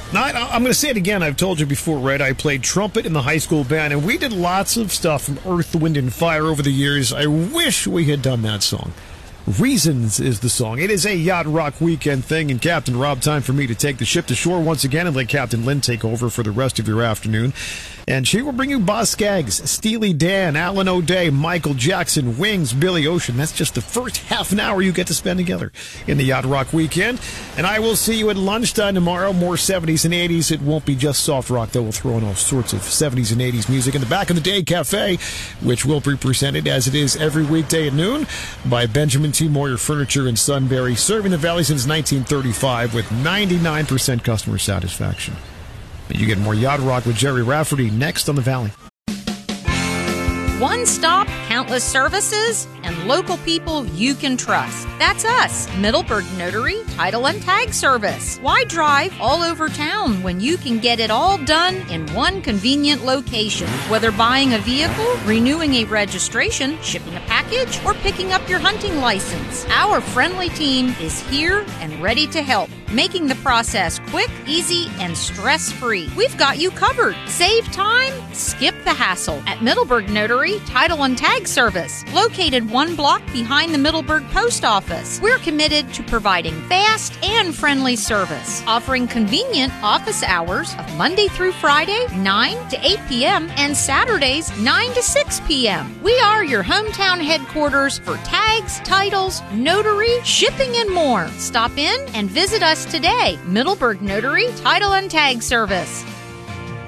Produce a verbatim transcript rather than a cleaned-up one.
Now, I- I'm going to say it again. I've told you before, Red. I played trumpet in the high school band, and we did lots of stuff from Earth, Wind, and Fire over the years. I wish we had done that song. Reasons is the song. It is a Yacht Rock weekend thing, and Captain Rob, time for me to take the ship to shore once again and let Captain Lynn take over for the rest of your afternoon. And she will bring you Boz Skaggs, Steely Dan, Alan O'Day, Michael Jackson, Wings, Billy Ocean. That's just the first half an hour you get to spend together in the Yacht Rock weekend. And I will see you at lunchtime tomorrow. More seventies and eighties. It won't be just soft rock, though. We'll throw in all sorts of seventies and eighties music in the Back in the Day Cafe, which will be presented as it is every weekday at noon by Benjamin T. Moyer Furniture in Sunbury, serving the Valley since nineteen thirty-five with ninety-nine percent customer satisfaction. You get more Yacht Rock with Jerry Rafferty next on the Valley. One stop, countless services, and local people you can trust. That's us, Middleburg Notary, Title and Tag Service. Why drive all over town when you can get it all done in one convenient location? Whether buying a vehicle, renewing a registration, shipping a package, or picking up your hunting license, our friendly team is here and ready to help, making the process quick, easy, and stress-free. We've got you covered. Save time, skip the hassle at Middleburg Notary, Title and Tag Service, located one block behind the Middleburg Post Office. We're committed to providing fast and friendly service, offering convenient office hours of Monday through Friday, nine to eight p.m., and Saturdays, nine to six p.m. We are your hometown headquarters for tags, titles, notary, shipping, and more. Stop in and visit us today. Middleburg Notary, Title and Tag Service.